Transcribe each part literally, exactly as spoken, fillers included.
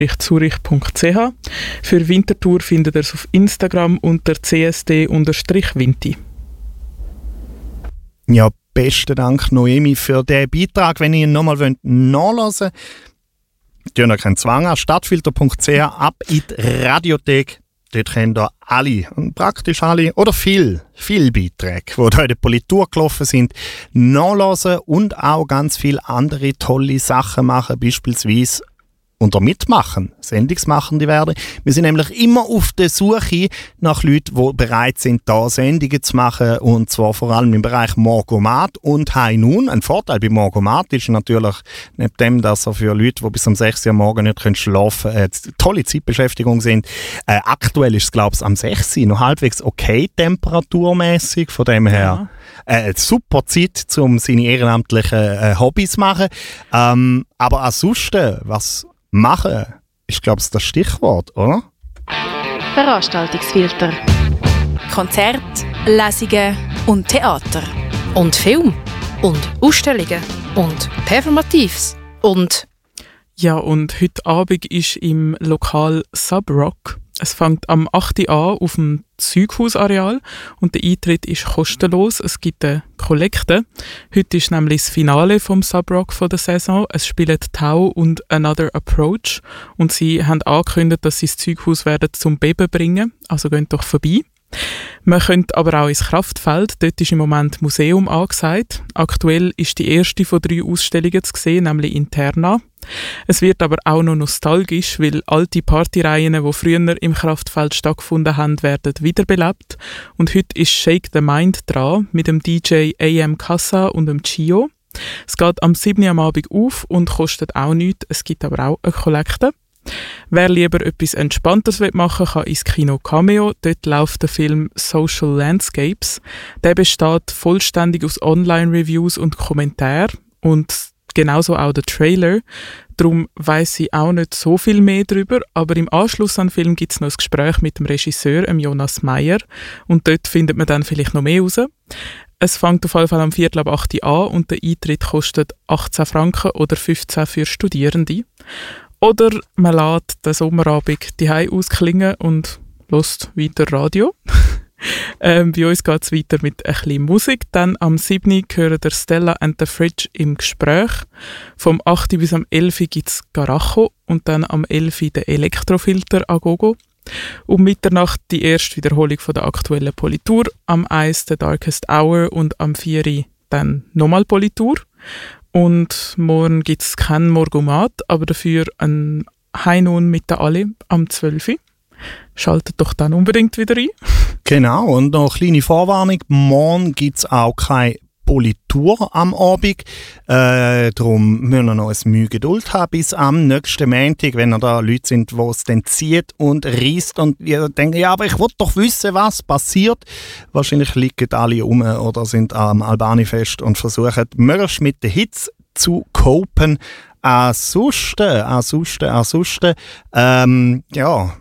zurich punkt c h. Für Winterthur findet ihr es auf Instagram unter c s d Vinti. Ja, besten Dank, Noemi, für diesen Beitrag. Wenn ihr ihn nochmal nachhören wollt, tun ihr keinen Zwang an. stadtfilter punkt c h, ab in die Radiothek. Dort könnt ihr alle, praktisch alle, oder viele, viele Beiträge, die da in der Politur gelaufen sind, nachhören und auch ganz viele andere tolle Sachen machen, beispielsweise unter Mitmachen, Sendungsmachende werden. Wir sind nämlich immer auf der Suche nach Leuten, die bereit sind, da Sendungen zu machen, und zwar vor allem im Bereich Morgomat und High Noon. Ein Vorteil bei Morgomat ist natürlich, neben dem, dass er für Leute, die bis um sechs Uhr morgen nicht schlafen können, äh, tolle Zeitbeschäftigung sind. Äh, aktuell ist es, glaube ich, am sechs Uhr noch halbwegs okay temperaturmäßig. Von dem her ja. äh, super Zeit, um seine ehrenamtlichen äh, Hobbys zu machen. Ähm, aber ansonsten, was machen, ist, glaube ich, das Stichwort, oder? Veranstaltungsfilter. Konzert, Lesungen und Theater. Und Film. Und Ausstellungen. Und Performatives. Und... Ja, und heute Abend ist im Lokal Subrock. Es fängt am acht Uhr an auf dem Zeughausareal und der Eintritt ist kostenlos. Es gibt eine Kollekte. Heute ist nämlich das Finale vom Subrock von der Saison. Es spielen Tau und Another Approach und sie haben angekündigt, dass sie das Zeughaus werden zum Beben bringen. Also geht doch vorbei. Man könnte aber auch ins Kraftfeld. Dort ist im Moment Museum angesagt. Aktuell ist die erste von drei Ausstellungen zu sehen, nämlich Interna. Es wird aber auch noch nostalgisch, weil alte Partyreihen, die früher im Kraftfeld stattgefunden haben, werden wiederbelebt. Und heute ist Shake the Mind dran mit dem D J A M Casa und dem Chio. Es geht am sieben Uhr am Abend auf und kostet auch nichts. Es gibt aber auch eine Kollekte. Wer lieber etwas Entspanntes machen will, kann ins Kino Cameo. Dort läuft der Film Social Landscapes. Der besteht vollständig aus Online-Reviews und Kommentaren und genauso auch der Trailer. Darum weiss ich auch nicht so viel mehr darüber, aber im Anschluss an den Film gibt es noch ein Gespräch mit dem Regisseur, dem Jonas Meyer, und dort findet man dann vielleicht noch mehr raus. Es fängt auf jeden Fall am Viertel ab acht Uhr an und der Eintritt kostet achtzehn Franken oder fünfzehn für Studierende. Oder man lässt den Sommerabend die Hause ausklingen und hört weiter Radio. ähm, bei uns geht es weiter mit ein bisschen Musik. Dann am sieben Uhr hören der Stella and the Fridge im Gespräch. Vom acht Uhr bis am elf Uhr gibt es Garacho und dann am elf Uhr den Elektrofilter Agogo. Um Mitternacht die erste Wiederholung von der aktuellen Politur. Am eins The Darkest Hour und am vier Uhr dann nochmal Politur. Und morgen gibt es keinen Morgomat, aber dafür ein High Noon mit der Ali am zwölf Uhr. Schaltet doch dann unbedingt wieder ein. Genau, und noch eine kleine Vorwarnung. Morgen gibt es auch keine Politur am Abend. Äh, darum müssen wir noch ein Mühe Geduld haben bis am nächsten Montag, wenn da Leute sind, die es dann zieht und reisst und ihr denkt, ja, aber ich will doch wissen, was passiert. Wahrscheinlich liegen alle rum oder sind am Albani-Fest und versuchen, möglichst mit den Hits zu copen. Ansonsten, ansonsten, ansonsten, ähm, ja,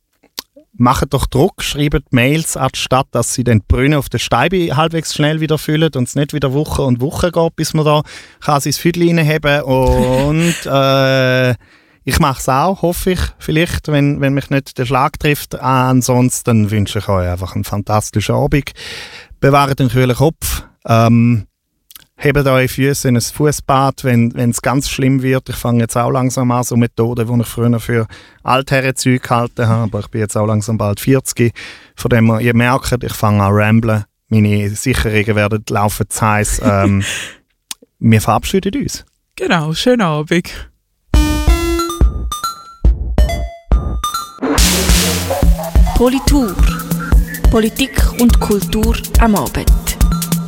macht doch Druck, schreibt Mails anstatt, dass sie den Brunnen auf der Steibe halbwegs schnell wieder füllen und es nicht wieder Woche und Woche geht, bis man da kann sein Füdli reinheben. Und äh, ich mache es auch, hoffe ich, vielleicht, wenn, wenn mich nicht der Schlag trifft. Ansonsten wünsche ich euch einfach einen fantastischen Abend. Bewahrt den kühlen Kopf. Ähm, Hebt eure Füße in ein Fußbad, wenn es ganz schlimm wird. Ich fange jetzt auch langsam an, so Methoden, die ich früher für Altherrenzeug gehalten habe. Aber ich bin jetzt auch langsam bald vierzig. Von dem her, ihr merkt, ich fange an ramblen. Meine Sicherungen werden laufen zu heiss. Ähm, wir verabschieden uns. Genau, schönen Abend. Politur. Politik und Kultur am Abend.